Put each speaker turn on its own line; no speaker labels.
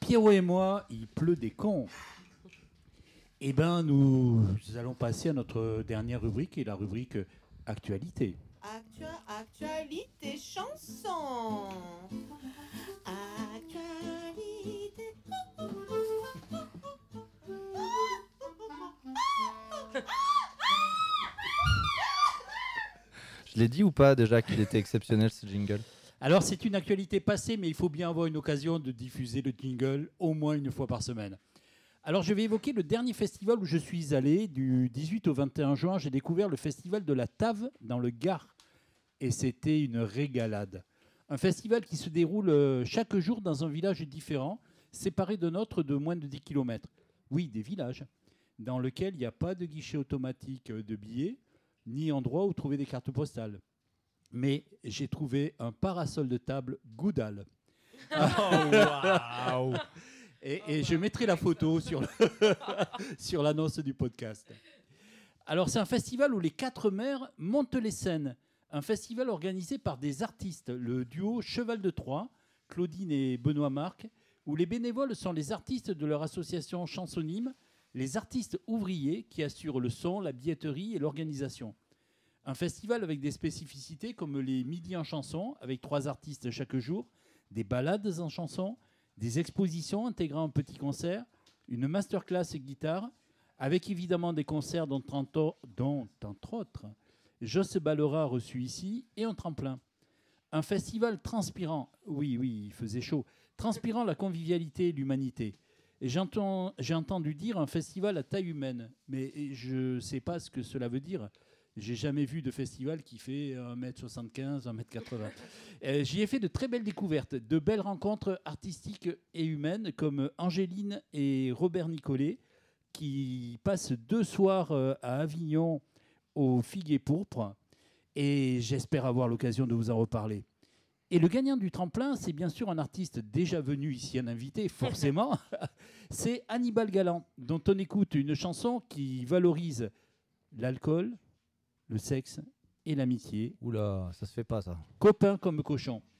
Pierrot et moi, il pleut des cons. Eh bien, nous allons passer à notre dernière rubrique, qui est la rubrique Actualité.
Actualité chanson. Actualité.
Je l'ai dit ou pas déjà qu'il était exceptionnel ce jingle?
Alors, c'est une actualité passée, mais il faut bien avoir une occasion de diffuser le jingle au moins une fois par semaine. Alors, je vais évoquer le dernier festival où je suis allé. Du 18 au 21 juin, j'ai découvert le festival de la Tave dans le Gard. Et c'était une régalade. Un festival qui se déroule chaque jour dans un village différent, séparé de notre de moins de 10 km. Oui, des villages, dans lesquels il n'y a pas de guichet automatique de billets, ni endroit où trouver des cartes postales. Mais j'ai trouvé un parasol de table Goudal.
Oh, waouh!
Et je mettrai la photo sur l'annonce du podcast. Alors, c'est un festival où les 4 maires montent les scènes. Un festival organisé par des artistes, le duo Cheval de Troyes, Claudine et Benoît Marc, où les bénévoles sont les artistes de leur association Chansonime, les artistes ouvriers qui assurent le son, la billetterie et l'organisation. Un festival avec des spécificités comme les midis en chanson, avec 3 artistes chaque jour, des balades en chanson, des expositions intégrant un petit concert, une masterclass guitare, avec évidemment des concerts dont entre autres, Joss Ballera reçu ici, et un tremplin. Un festival transpirant, oui, il faisait chaud, transpirant la convivialité et l'humanité. Et j'ai entendu dire un festival à taille humaine, mais je ne sais pas ce que cela veut dire. J'ai jamais vu de festival qui fait 1m75, 1m80. J'y ai fait de très belles découvertes, de belles rencontres artistiques et humaines, comme Angéline et Robert Nicolet, qui passent 2 soirs à Avignon au Figuier Pourpre. Et j'espère avoir l'occasion de vous en reparler. Et le gagnant du tremplin, c'est bien sûr un artiste déjà venu ici, un invité, forcément. C'est Hannibal Galland, dont on écoute une chanson qui valorise l'alcool, le sexe et l'amitié.
Oula, ça se fait pas ça.
Copain comme cochon.